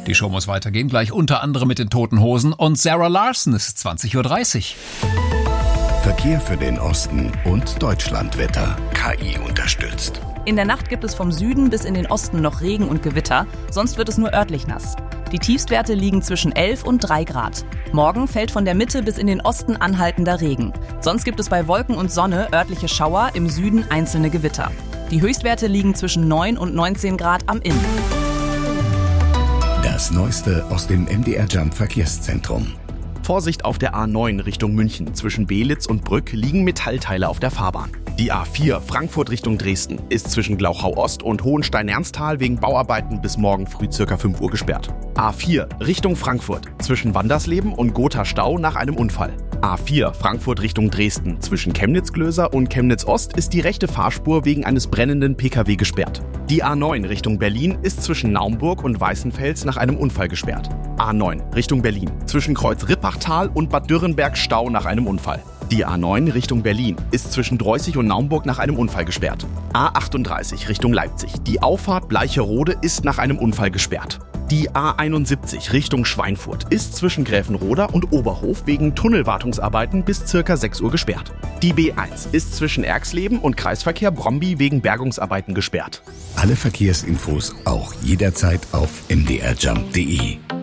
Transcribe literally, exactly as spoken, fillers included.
Die Show muss weitergehen, gleich unter anderem mit den Toten Hosen und Sarah Larson. Es ist zwanzig Uhr dreißig. Verkehr für den Osten und Deutschlandwetter. K I unterstützt. In der Nacht gibt es vom Süden bis in den Osten noch Regen und Gewitter, sonst wird es nur örtlich nass. Die Tiefstwerte liegen zwischen elf und drei Grad. Morgen fällt von der Mitte bis in den Osten anhaltender Regen. Sonst gibt es bei Wolken und Sonne örtliche Schauer, im Süden einzelne Gewitter. Die Höchstwerte liegen zwischen neun und neunzehn Grad am Inn. Das Neueste aus dem M D R Jump Verkehrszentrum. Vorsicht auf der A neun Richtung München. Zwischen Belitz und Brück liegen Metallteile auf der Fahrbahn. Die A vier Frankfurt Richtung Dresden ist zwischen Glauchau-Ost und Hohenstein-Ernsthal wegen Bauarbeiten bis morgen früh ca. fünf Uhr gesperrt. A vier Richtung Frankfurt zwischen Wandersleben und Gotha-Stau nach einem Unfall. A vier Frankfurt Richtung Dresden zwischen Chemnitz-Glöser und Chemnitz-Ost ist die rechte Fahrspur wegen eines brennenden P K W gesperrt. Die A neun Richtung Berlin ist zwischen Naumburg und Weißenfels nach einem Unfall gesperrt. A neun Richtung Berlin zwischen Kreuz-Rippachtal und Bad Dürrenberg Stau nach einem Unfall. Die A neun Richtung Berlin ist zwischen Dreußig und Naumburg nach einem Unfall gesperrt. A achtunddreißig Richtung Leipzig. Die Auffahrt Bleicherode ist nach einem Unfall gesperrt. Die A einundsiebzig Richtung Schweinfurt ist zwischen Gräfenroda und Oberhof wegen Tunnelwartungsarbeiten bis ca. sechs Uhr gesperrt. Die B eins ist zwischen Erxleben und Kreisverkehr Bromby wegen Bergungsarbeiten gesperrt. Alle Verkehrsinfos auch jederzeit auf m d r jump punkt d e.